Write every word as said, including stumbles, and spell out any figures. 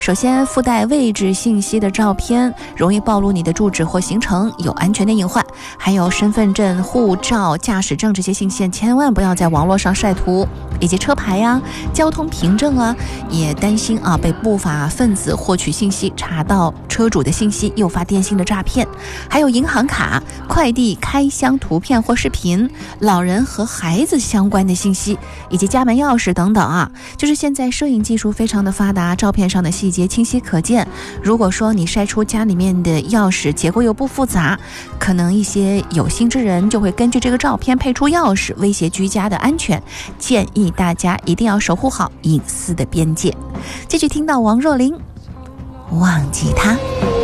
首先，附带位置信息的照片容易暴露你的住址或行程，有安全的隐患。还有身份证、护照、驾驶证这些信息千万不要在网络上晒图，以及车牌呀、交通凭证啊，也担心啊被不法分子获取信息，查到车主的信息，诱发电信的诈骗。还有银行卡、快递开箱图片或视频、老人和孩子相关的信息，以及家门钥匙等等啊。就是现在摄影技术非常的发达，照片上的细节清晰可见。如果说你晒出家里面的钥匙结构又不复杂，可能一些有心之人就会根据这个照片配出钥匙，威胁居家的安全。建议大家一定要守护好隐私的边界。继续听到王若琳，忘记他。